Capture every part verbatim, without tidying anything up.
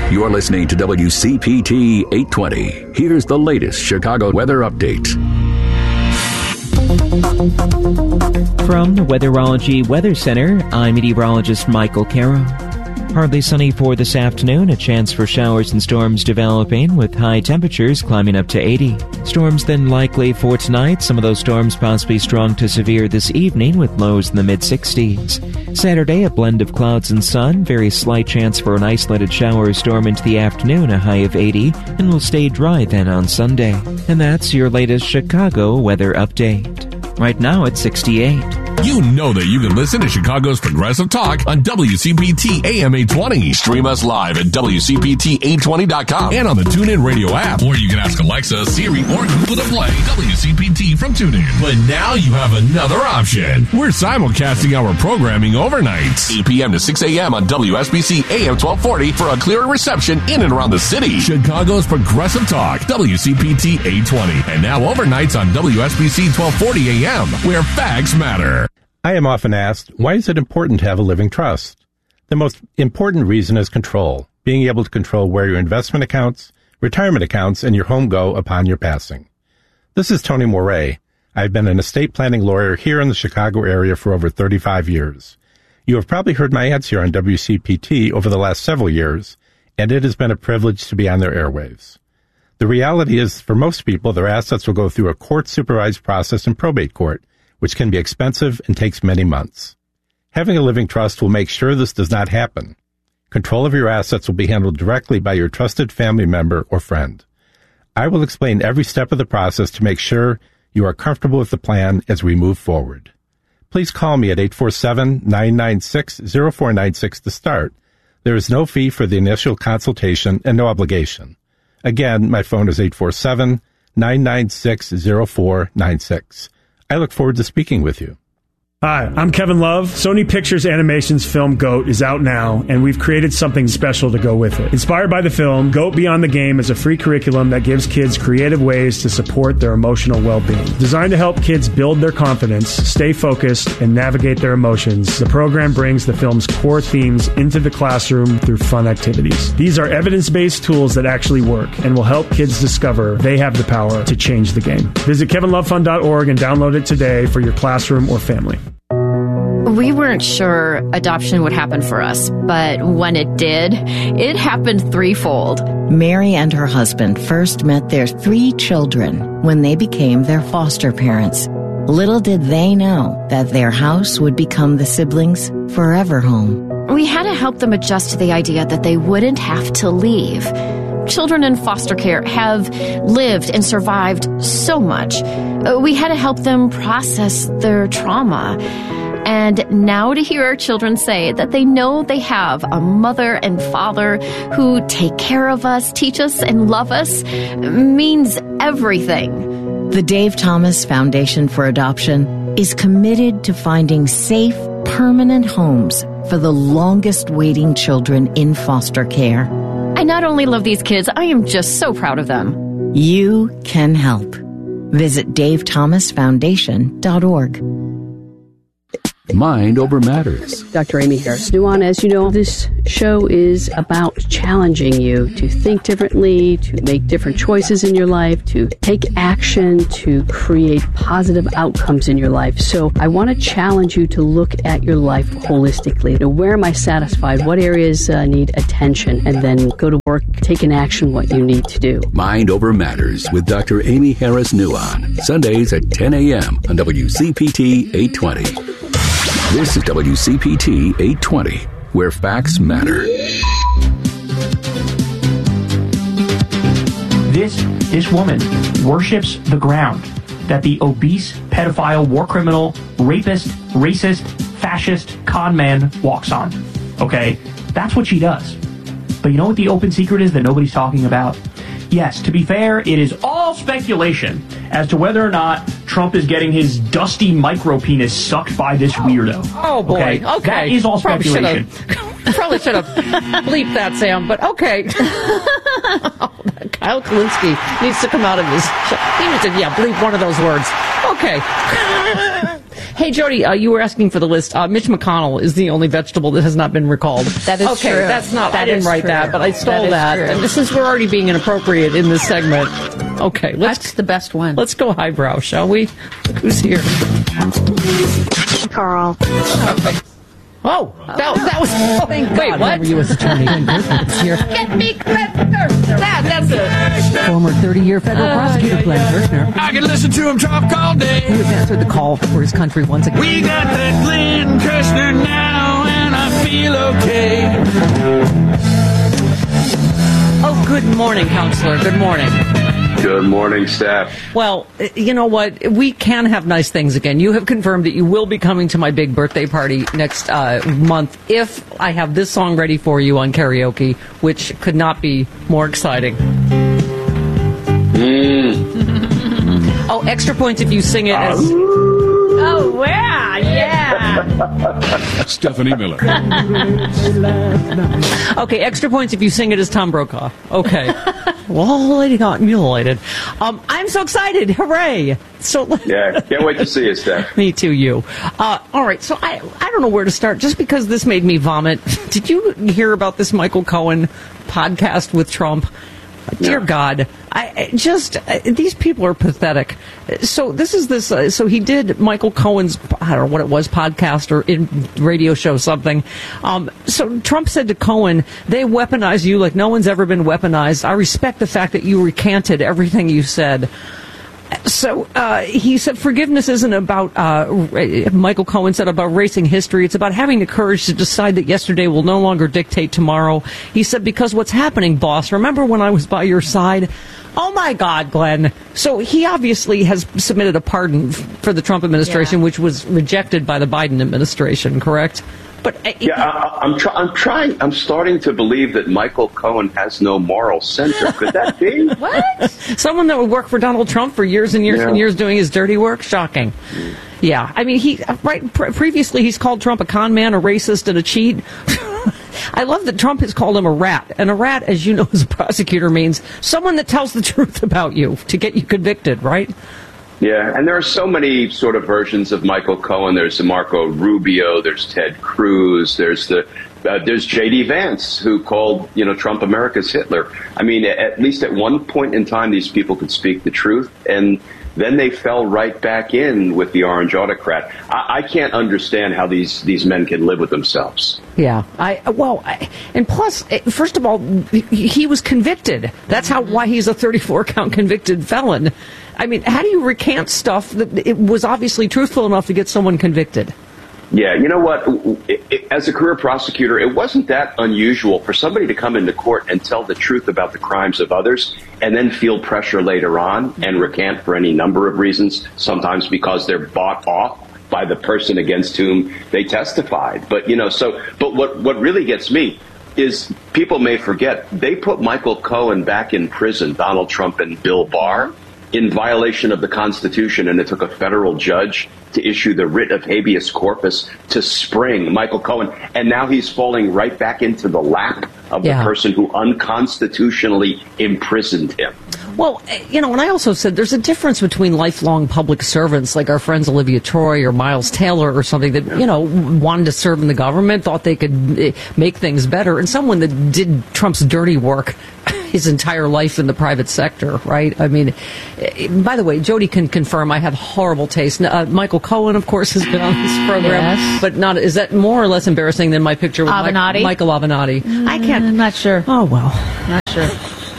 You're listening to W C P T eight twenty. Here's the latest Chicago weather update. From the Weatherology Weather Center, I'm meteorologist Michael Caro. Partly sunny for this afternoon, a chance for showers and storms developing with high temperatures climbing up to eighty. Storms then likely for tonight, some of those storms possibly strong to severe this evening with lows in the mid-sixties. Saturday, a blend of clouds and sun, very slight chance for an isolated shower or storm into the afternoon, a high of eighty, and will stay dry then on Sunday. And that's your latest Chicago weather update. Right now it's sixty-eight. You know that you can listen to Chicago's Progressive Talk on W C P T A M eight twenty. Stream us live at W C P T eight twenty dot com and on the TuneIn Radio app. Or you can ask Alexa, Siri, or Google to play W C P T from TuneIn. But now you have another option. We're simulcasting our programming overnight. eight p.m. to six a.m. on W S B C A M twelve forty for a clearer reception in and around the city. Chicago's Progressive Talk, W C P T eight twenty. And now overnights on W S B C twelve forty A M, where facts matter. I am often asked, why is it important to have a living trust? The most important reason is control, being able to control where your investment accounts, retirement accounts, and your home go upon your passing. This is Tony Moret. I've been an estate planning lawyer here in the Chicago area for over thirty-five years. You have probably heard my ads here on W C P T over the last several years, and it has been a privilege to be on their airwaves. The reality is, for most people, their assets will go through a court-supervised process in probate court, which can be expensive and takes many months. Having a living trust will make sure this does not happen. Control of your assets will be handled directly by your trusted family member or friend. I will explain every step of the process to make sure you are comfortable with the plan as we move forward. Please call me at eight four seven, nine nine six, zero four nine six to start. There is no fee for the initial consultation and no obligation. Again, my phone is eight four seven, nine nine six, zero four nine six. I look forward to speaking with you. Hi, I'm Kevin Love. Sony Pictures Animation's film GOAT is out now, and we've created something special to go with it. Inspired by the film, GOAT Beyond the Game is a free curriculum that gives kids creative ways to support their emotional well-being. Designed to help kids build their confidence, stay focused, and navigate their emotions, the program brings the film's core themes into the classroom through fun activities. These are evidence-based tools that actually work and will help kids discover they have the power to change the game. Visit kevin love fund dot org and download it today for your classroom or family. We weren't sure adoption would happen for us, but when it did, it happened threefold. Mary and her husband first met their three children when they became their foster parents. Little did they know that their house would become the siblings' forever home. We had to help them adjust to the idea that they wouldn't have to leave. Children in foster care have lived and survived so much. We had to help them process their trauma. And now to hear our children say that they know they have a mother and father who take care of us, teach us, and love us means everything. The Dave Thomas Foundation for Adoption is committed to finding safe, permanent homes for the longest waiting children in foster care. I not only love these kids, I am just so proud of them. You can help. Visit dave thomas foundation dot org. Mind Over Matters. Doctor Amy Harris Nuon, as you know, this show is about challenging you to think differently, to make different choices in your life, to take action, to create positive outcomes in your life. So I want to challenge you to look at your life holistically. To where am I satisfied? What areas uh, need attention? And then go to work, take in action what you need to do. Mind Over Matters with Doctor Amy Harris Nuon. Sundays at ten a.m. on W C P T eight twenty. This is W C P T eight twenty, where facts matter. This, this woman worships the ground that the obese, pedophile, war criminal, rapist, racist, fascist, con man walks on. Okay? That's what she does. But you know what the open secret is that nobody's talking about? Yes, to be fair, it is all speculation as to whether or not Trump is getting his dusty micro penis sucked by this weirdo. Oh, boy. Okay. okay. That is all Probably speculation. Should've, probably should have bleeped that, Sam, but okay. Kyle Kalinske needs to come out of his... He needs to, yeah, bleep one of those words. Okay. Hey, Jody, uh, you were asking for the list. Uh, Mitch McConnell is the only vegetable that has not been recalled. That is okay, true. that's not. That I didn't is write true. that, but I stole That that. is true. And since we're already being inappropriate in this segment, okay, let's That's the best one. let's go highbrow, shall we? Who's here? Carl. Okay. Oh, that, that was. Oh, Thank wait, God, what? U S Attorney here. Get me Glenn Kirshner. That, that's it. Former thirty-year federal Uh, prosecutor yeah, Glenn yeah. Kirshner, I can listen to him talk all day. who has answered the call for his country once again. We got that Glenn Kirshner now, and I feel okay. Oh, good morning, counselor. Good morning. Good morning, staff. Well, you know what? We can have nice things again. You have confirmed that you will be coming to my big birthday party next uh, month if I have this song ready for you on karaoke, which could not be more exciting. Mm. Oh, extra points if you sing it as... Oh, yeah, yeah. Stephanie Miller. Okay, extra points if you sing it as Tom Brokaw. Okay. Well, lady got mutilated. Um, I'm so excited. Hooray. So Yeah, can't wait to see you, Steph. Me too, you. Uh, all right, so I, I don't know where to start, just because this made me vomit. Did you hear about this Michael Cohen podcast with Trump? Dear Yeah. God, I I just uh, these people are pathetic. So this is this. Uh, so he did Michael Cohen's, I don't know what it was, podcast or in radio show something. Um, so Trump said to Cohen, "They weaponize you like no one's ever been weaponized. I respect the fact that you recanted everything you said." So uh, he said forgiveness isn't about, uh, Michael Cohen said, about erasing history. It's about having the courage to decide that yesterday will no longer dictate tomorrow. He said, because what's happening, boss, remember when I was by your side? Oh, my God, Glenn. So he obviously has submitted a pardon for the Trump administration, Yeah. which was rejected by the Biden administration, correct? But uh, Yeah, I, I'm, try, I'm trying. I'm starting to believe that Michael Cohen has no moral center. Could that be? What? Someone that would work for Donald Trump for years and years Yeah. and years doing his dirty work? Shocking. Yeah, I mean, he right. Pre- previously, he's called Trump a con man, a racist, and a cheat. I love that Trump has called him a rat. And a rat, as you know, as a prosecutor, means someone that tells the truth about you to get you convicted, right? Yeah, and there are so many sort of versions of Michael Cohen. There's the Marco Rubio. There's Ted Cruz. There's the uh, there's J D Vance, who called you know Trump America's Hitler. I mean, at least at one point in time, these people could speak the truth, and then they fell right back in with the orange autocrat. I, I can't understand how these these men can live with themselves. Yeah, I well, I, and plus, eh, first of all, he, he was convicted. That's how why he's a thirty-four count convicted felon. I mean, how do you recant stuff that it was obviously truthful enough to get someone convicted? Yeah, you know what? It, it, as a career prosecutor, it wasn't that unusual for somebody to come into court and tell the truth about the crimes of others and then feel pressure later on and recant for any number of reasons, sometimes because they're bought off by the person against whom they testified. But, you know, so but what, what really gets me is people may forget they put Michael Cohen back in prison, Donald Trump and Bill Barr, in violation of the Constitution, and it took a federal judge to issue the writ of habeas corpus to spring Michael Cohen, and now he's falling right back into the lap of Yeah. the person who unconstitutionally imprisoned him. Well, you know, and I also said there's a difference between lifelong public servants like our friends Olivia Troy or Miles Taylor or something that, you know, wanted to serve in the government, thought they could eh, make things better, and someone that did Trump's dirty work his entire life in the private sector, right? I mean, eh, by the way, Jody can confirm I have horrible taste. Uh, Michael Cohen, of course, has been on this program, Yes. but not is that more or less embarrassing than my picture with Mike- Avenatti? Michael Avenatti? Mm, I can't. I'm not sure. Oh, well. Not sure.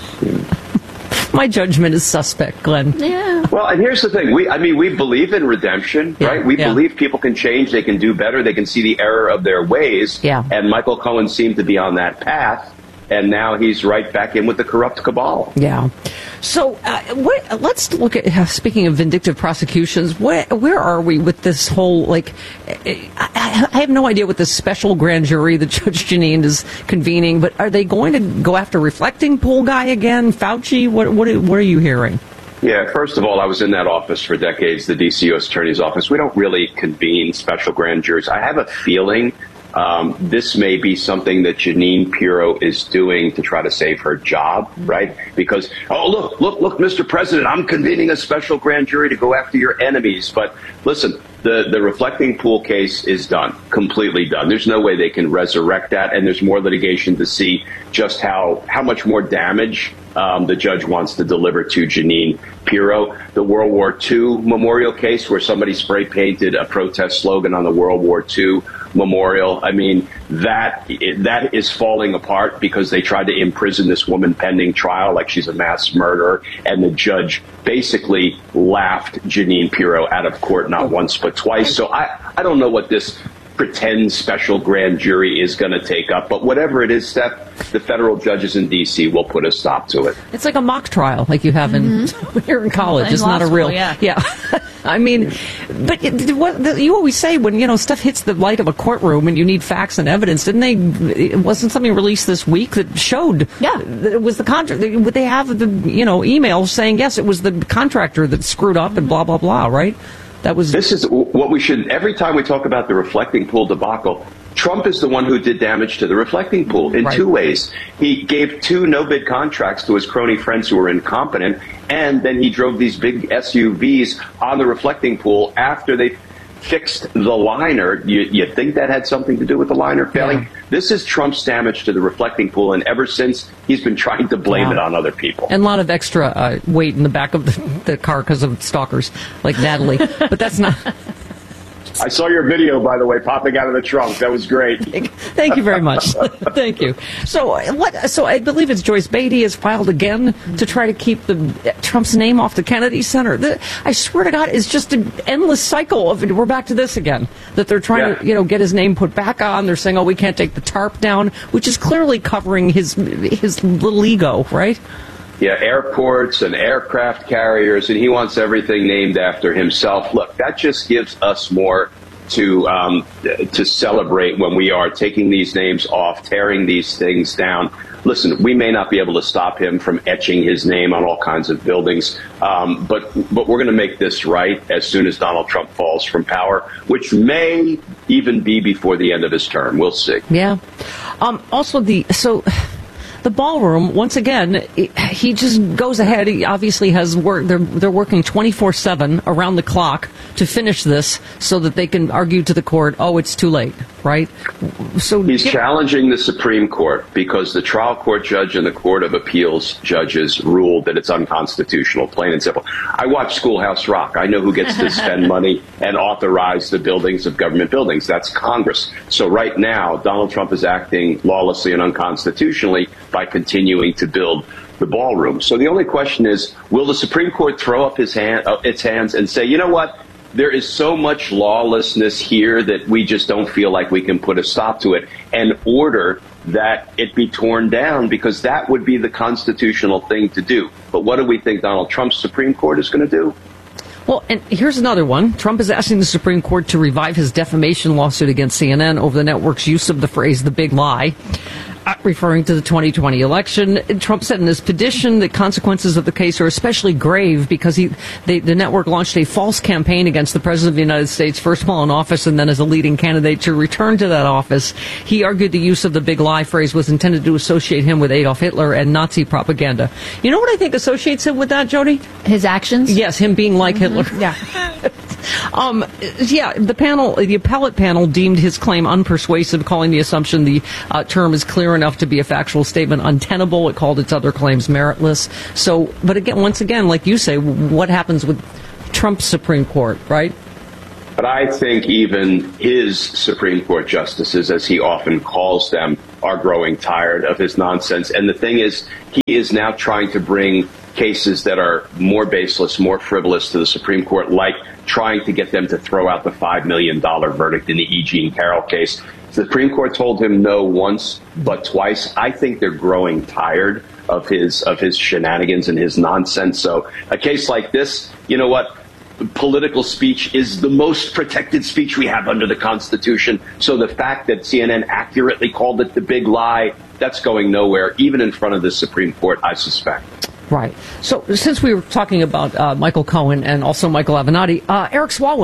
My judgment is suspect, Glenn. Yeah. Well, and here's the thing. We, I mean, we believe in redemption, Yeah, right? We yeah. believe people can change, they can do better, they can see the error of their ways. Yeah. And Michael Cohen seemed to be on that path, and now he's right back in with the corrupt cabal. Yeah. So uh, what, let's look at, uh, speaking of vindictive prosecutions, where, where are we with this whole, like, I, I, I have no idea what this special grand jury that Judge Janine is convening, but are they going to go after reflecting pool guy again, Fauci? What, what, what are you hearing? Yeah, first of all, I was in that office for decades, the D C U S Attorney's Office. We don't really convene special grand juries. I have a feeling um, this may be something that Janine Pirro is doing to try to save her job, right? Because, oh, look, look, look, Mister President, I'm convening a special grand jury to go after your enemies. But listen, the the, the reflecting pool case is done, completely done. There's no way they can resurrect that, and there's more litigation to see just how, how much more damage um, the judge wants to deliver to Jeanine Pirro. The World War Two memorial case where somebody spray painted a protest slogan on the World War Two memorial. I mean, that that is falling apart because they tried to imprison this woman pending trial like she's a mass murderer, and the judge basically laughed Jeanine Pirro out of court not once but twice. So I, I don't know what this pretend special grand jury is going to take up, but whatever it is, Steph, the federal judges in D C will put a stop to it. It's like a mock trial like you have in mm-hmm. here in college. In it's not a school, real yeah, yeah. I mean, but it, what the, you always say when, you know, stuff hits the light of a courtroom and you need facts and evidence, didn't they, it wasn't something released this week that showed yeah. that it was the contract, would they have the, you know, emails saying, yes, it was the contractor that screwed up and blah, blah, blah, right? That was. This is what we should, every time we talk about the reflecting pool debacle, Trump is the one who did damage to the reflecting pool in right. two ways. He gave two no-bid contracts to his crony friends who were incompetent, and then he drove these big S U Vs on the reflecting pool after they fixed the liner. You, you think that had something to do with the liner failing? Yeah. This is Trump's damage to the reflecting pool, and ever since, he's been trying to blame wow. it on other people. And a lot of extra uh, weight in the back of the, the car because of stalkers like Natalie. But that's not... I saw your video, by the way, popping out of the trunk. That was great. Thank you very much. Thank you. So, what? So, I believe it's Joyce Beatty has filed again to try to keep the Trump's name off the Kennedy Center. The, I swear to God, it's just an endless cycle of. We're back to this again. That they're trying yeah. to, you know, get his name put back on. They're saying, "Oh, we can't take the tarp down," which is clearly covering his his little ego, right? Yeah, airports and aircraft carriers, and he wants everything named after himself. Look, that just gives us more to um, to celebrate when we are taking these names off, tearing these things down. Listen, we may not be able to stop him from etching his name on all kinds of buildings, um, but but we're going to make this right as soon as Donald Trump falls from power, which may even be before the end of his term. We'll see. Yeah. Um, also, the so. The ballroom, once again, he just goes ahead. He obviously has work. They're they're working twenty-four seven around the clock to finish this, so that they can argue to the court, "Oh, it's too late," right? So he's get, challenging the Supreme Court because the trial court judge and the Court of Appeals judges ruled that it's unconstitutional, plain and simple. I watch Schoolhouse Rock. I know who gets to spend money and authorize the buildings of government buildings. That's Congress. So right now, Donald Trump is acting lawlessly and unconstitutionally by continuing to build the ballroom. So the only question is, will the Supreme Court throw up his hand, uh, its hands and say, you know what, there is so much lawlessness here that we just don't feel like we can put a stop to it, and order that it be torn down, because that would be the constitutional thing to do. But what do we think Donald Trump's Supreme Court is going to do? Well, and here's another one. Trump is asking the Supreme Court to revive his defamation lawsuit against C N N over the network's use of the phrase "the big lie," uh, referring to the twenty twenty election. Trump said in his petition that consequences of the case are especially grave because he, they, the network launched a false campaign against the President of the United States, first while in office and then as a leading candidate to return to that office. He argued the use of the big lie phrase was intended to associate him with Adolf Hitler and Nazi propaganda. You know what I think associates him with that, Jody? His actions? Yes, him being like mm-hmm. Hitler. Yeah. um, yeah, the panel, the appellate panel deemed his claim unpersuasive, calling the assumption the uh, term is clear enough to be a factual statement untenable. It called its other claims meritless. So, but again, once again, like you say, what happens with Trump's Supreme Court, right? But I think even his Supreme Court justices, as he often calls them, are growing tired of his nonsense. And the thing is, he is now trying to bring cases that are more baseless, more frivolous to the Supreme Court, like trying to get them to throw out the five million dollars verdict in the E. Jean Carroll case. The Supreme Court told him no once, but twice. I think they're growing tired of his of his shenanigans and his nonsense. So a case like this, you know what? Political speech is the most protected speech we have under the Constitution. So the fact that C N N accurately called it the big lie, that's going nowhere, even in front of the Supreme Court, I suspect. Right. So since we were talking about uh, Michael Cohen and also Michael Avenatti, uh, Eric Swalwell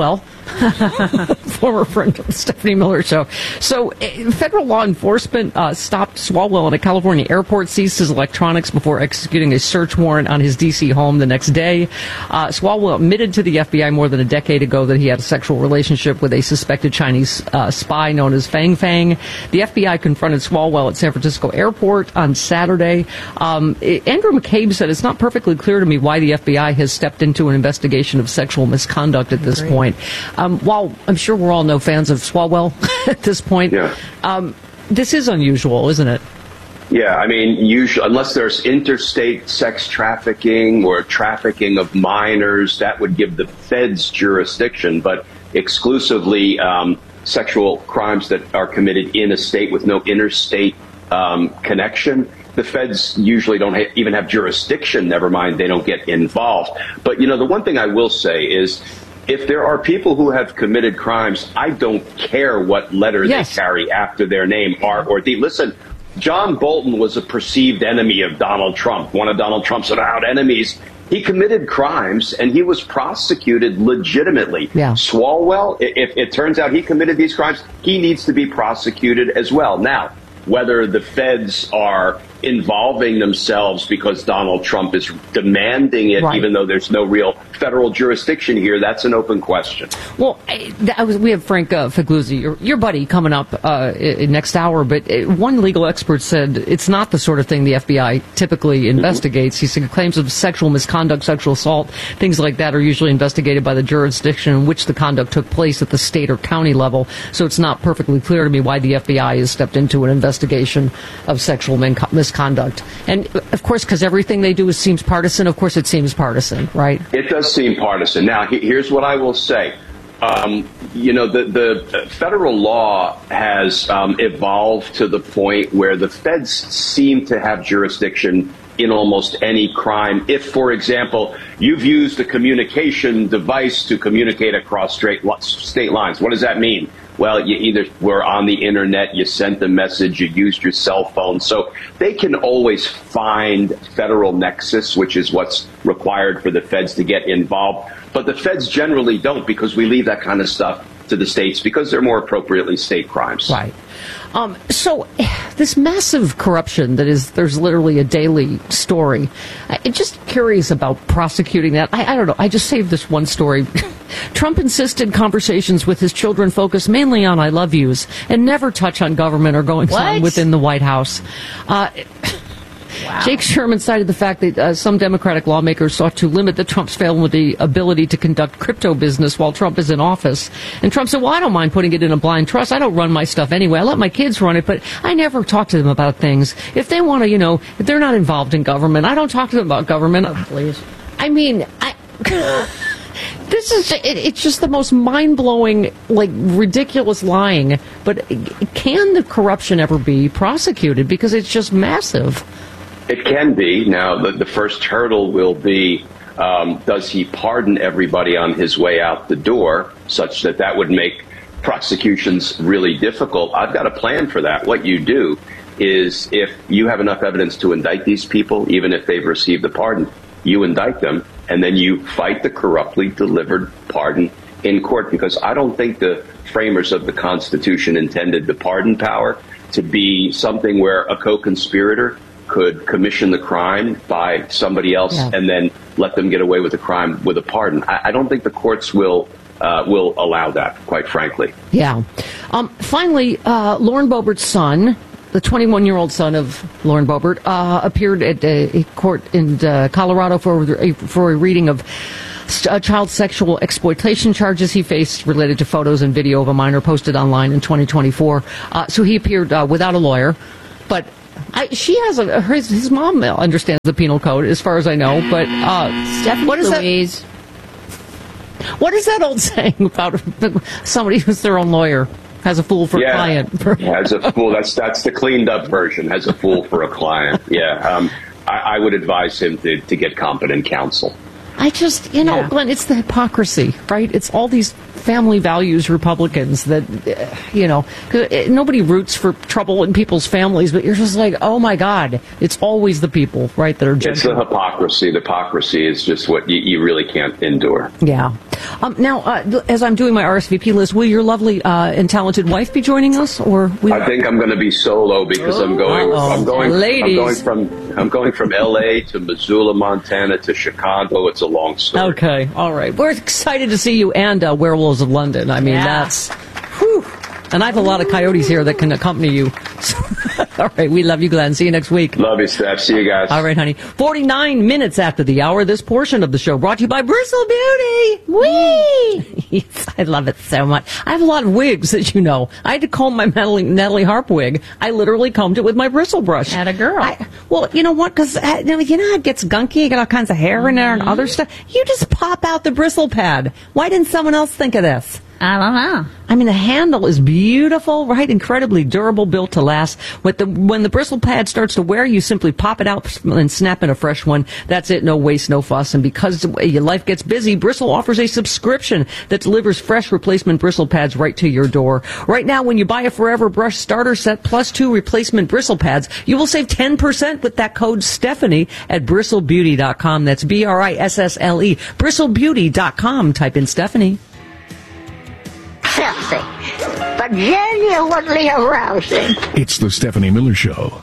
Former friend of the Stephanie Miller Show. So, uh, federal law enforcement uh, stopped Swalwell at a California airport, seized his electronics before executing a search warrant on his D C home the next day. Uh, Swalwell admitted to the F B I more than a decade ago that he had a sexual relationship with a suspected Chinese uh, spy known as Fang Fang. The F B I confronted Swalwell at San Francisco airport on Saturday. Um, Andrew McCabe said, it's not perfectly clear to me why the F B I has stepped into an investigation of sexual misconduct at this Great. point. Um, while I'm sure we're all no fans of Swalwell at this point, yeah. um, this is unusual, isn't it? Yeah, I mean, usually, unless there's interstate sex trafficking or trafficking of minors, that would give the feds jurisdiction, but exclusively um, sexual crimes that are committed in a state with no interstate um, connection, the feds usually don't ha- even have jurisdiction, never mind they don't get involved. But, you know, the one thing I will say is, if there are people who have committed crimes, I don't care what letter yes. they carry after their name, R or D. Listen, John Bolton was a perceived enemy of Donald Trump, one of Donald Trump's avowed enemies. He committed crimes, and he was prosecuted legitimately. Yeah. Swalwell, if it turns out he committed these crimes, he needs to be prosecuted as well. Now, whether the feds are involving themselves because Donald Trump is demanding it, right. even though there's no real federal jurisdiction here, that's an open question. Well, I, I was, we have Frank uh, Figluzzi, your, your buddy, coming up uh, next hour, but one legal expert said it's not the sort of thing the F B I typically investigates. He said claims of sexual misconduct, sexual assault, things like that are usually investigated by the jurisdiction in which the conduct took place at the state or county level, so it's not perfectly clear to me why the F B I has stepped into an investigation of sexual min- misconduct. Conduct. And, of course, because everything they do is, seems partisan, of course it seems partisan, right? It does seem partisan. Now, he, here's what I will say. Um, you know, the, the federal law has um, evolved to the point where the feds seem to have jurisdiction in almost any crime. If, for example, you've used a communication device to communicate across straight, state lines, what does that mean? Well, you either were on the internet, you sent a message, you used your cell phone. So they can always find federal nexus, which is what's required for the feds to get involved. But the feds generally don't, because we leave that kind of stuff to the states because they're more appropriately state crimes. Right. Um, so this massive corruption that is, there's literally a daily story. I'm just curious about prosecuting that. I, I don't know. I just saved this one story. Trump insisted conversations with his children focus mainly on I love yous and never touch on government or goings on within the White House. Uh, Wow. Jake Sherman cited the fact that uh, some Democratic lawmakers sought to limit the Trump's family ability to conduct crypto business while Trump is in office. And Trump said, well, I don't mind putting it in a blind trust. I don't run my stuff anyway. I let my kids run it, but I never talk to them about things. If they want to, you know, if they're not involved in government, I don't talk to them about government. Oh, please. I mean, I... This is, it, it's just the most mind-blowing, like, ridiculous lying. But can the corruption ever be prosecuted? Because it's just massive. It can be. Now, the, the first hurdle will be, um, does he pardon everybody on his way out the door, such that that would make prosecutions really difficult? I've got a plan for that. What you do is, if you have enough evidence to indict these people, even if they've received a pardon, you indict them, and then you fight the corruptly delivered pardon in court, because I don't think the framers of the Constitution intended the pardon power to be something where a co-conspirator could commission the crime by somebody else yeah. and then let them get away with the crime with a pardon. I, I don't think the courts will uh, will allow that, quite frankly. Yeah. Um, finally, uh, Lauren Boebert's son, the twenty-one-year-old son of Lauren Boebert, uh, appeared at a court in uh, Colorado for a, for a reading of uh, child sexual exploitation charges he faced related to photos and video of a minor posted online in twenty twenty-four. Uh, so he appeared uh, without a lawyer, but I, she has a his, his mom understands the penal code, as far as I know. But uh, Stephanie what is Louise. that? What is that old saying about somebody who's their own lawyer? Has a fool for yeah, a client. Has a fool. That's that's the cleaned up version. Has a fool for a client. Yeah. Um, I, I would advise him to, to get competent counsel. I just, you know, Yeah. Glenn, it's the hypocrisy, right? It's all these family values Republicans that, uh, you know, 'cause, uh, nobody roots for trouble in people's families, but you're just like, oh my God, it's always the people, right, that are It's the hypocrisy. The hypocrisy is just what you, you really can't endure. Yeah. Um, now, uh, as I'm doing my R S V P list, will your lovely uh, and talented wife be joining us, or will I think I'm going to be solo because I'm going. Uh-oh. I'm going. Ladies. I'm going from. I'm going from L A to Missoula, Montana to Chicago. It's a long story. Okay, all right. We're excited to see you and uh, Werewolves of London. I mean, Yeah. that's... Whew. And I have a lot of coyotes here that can accompany you. All right, we love you, Glenn. See you next week. Love you, Steph. See you guys. All right, honey. forty-nine minutes after the hour, this portion of the show brought to you by Bristle Beauty. Whee! Yes, I love it so much. I have a lot of wigs, as you know. I had to comb my Natalie, Natalie Harp wig. I literally combed it with my bristle brush. At a girl. I, well, you know what? Because uh, you know you know how it gets gunky. You got all kinds of hair in there and other stuff. You just pop out the bristle pad. Why didn't someone else think of this? I don't know. I mean, the handle is beautiful, right? Incredibly durable, built to last. When the, when the bristle pad starts to wear, you simply pop it out and snap in a fresh one. That's it. No waste, no fuss. And because your life gets busy, Bristle offers a subscription that delivers fresh replacement bristle pads right to your door. Right now, when you buy a Forever Brush starter set plus two replacement bristle pads, you will save ten percent with that code Stephanie at bristle beauty dot com. That's B R I S S L E. bristle beauty dot com. Type in Stephanie. Filthy, but genuinely arousing. It's the Stephanie Miller Show.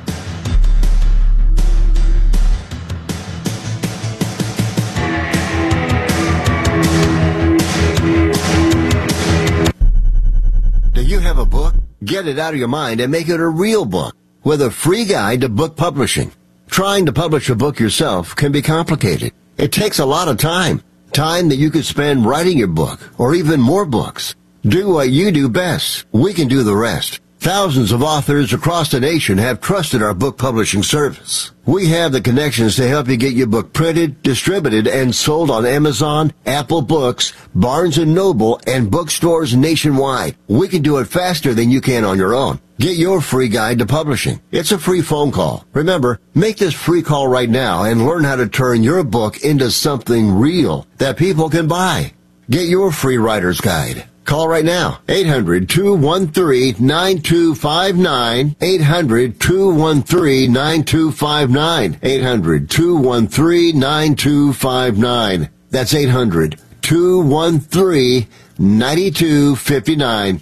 Do you have a book? Get it out of your mind and make it a real book with a free guide to book publishing. Trying to publish a book yourself can be complicated. It takes a lot of time. Time that you could spend writing your book or even more books. Do what you do best. We can do the rest. Thousands of authors across the nation have trusted our book publishing service. We have the connections to help you get your book printed, distributed, and sold on Amazon, Apple Books, Barnes and Noble, and bookstores nationwide. We can do it faster than you can on your own. Get your free guide to publishing. It's a free phone call. Remember, make this free call right now and learn how to turn your book into something real that people can buy. Get your free writer's guide. Call right now, eight hundred, two one three, nine two five nine, eight hundred, two one three, nine two five nine, eight hundred, two one three, nine two five nine. That's eight hundred, two one three, nine two five nine.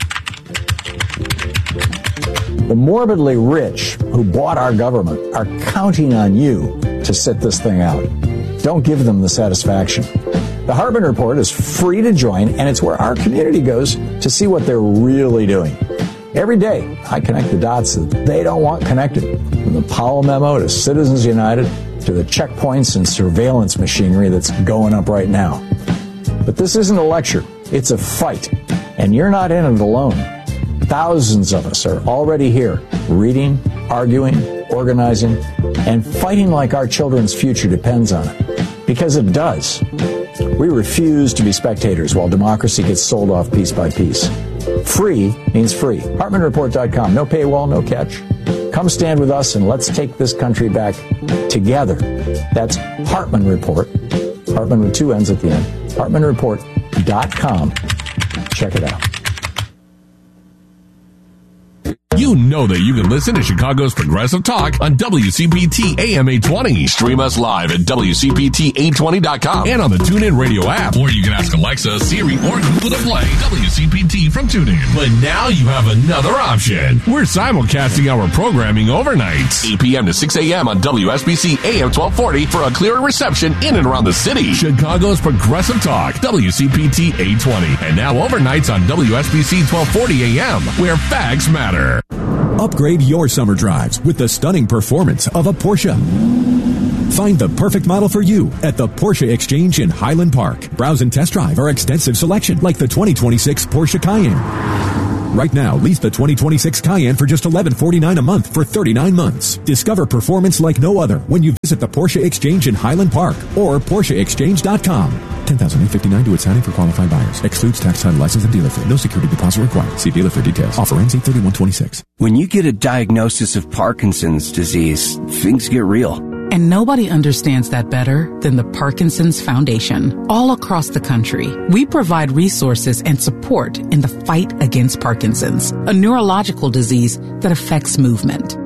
The morbidly rich who bought our government are counting on you to sit this thing out. Don't give them the satisfaction. The Hartman Report is free to join, and it's where our community goes to see what they're really doing. Every day, I connect the dots that they don't want connected, from the Powell memo to Citizens United to the checkpoints and surveillance machinery that's going up right now. But this isn't a lecture. It's a fight, and you're not in it alone. Thousands of us are already here, reading, arguing, organizing, and fighting like our children's future depends on it. Because it does. We refuse to be spectators while democracy gets sold off piece by piece. Free means free. Hartman Report dot com. No paywall, no catch. Come stand with us and let's take this country back together. That's Hartman Report. Hartman with two N's at the end. Hartman Report dot com. Check it out. You know that you can listen to Chicago's Progressive Talk on W C P T A M eight twenty. Stream us live at W C P T eight twenty dot com and on the TuneIn Radio app. Or you can ask Alexa, Siri, or Google to play W C P T from TuneIn. But now you have another option. We're simulcasting our programming overnight, eight p.m. to six a.m. on W S B C A M twelve forty for a clearer reception in and around the city. Chicago's Progressive Talk, W C P T eight twenty. And now overnights on W S B C twelve forty a.m., where facts matter. Upgrade your summer drives with the stunning performance of a Porsche. Find the perfect model for you at the Porsche Exchange in Highland Park. Browse and test drive our extensive selection like the twenty twenty-six Porsche Cayenne. Right now, lease the twenty twenty-six Cayenne for just eleven forty-nine a month for thirty-nine months. Discover performance like no other when you visit the Porsche Exchange in Highland Park or Porsche Exchange dot com. ten thousand eight hundred fifty-nine to its signing for qualified buyers. Excludes tax, title, license, and dealer fee. No security deposit required. See dealer for details. Offer ends eight thirty-one twenty-six. When you get a diagnosis of Parkinson's disease, things get real. And nobody understands that better than the Parkinson's Foundation. All across the country, we provide resources and support in the fight against Parkinson's, a neurological disease that affects movement.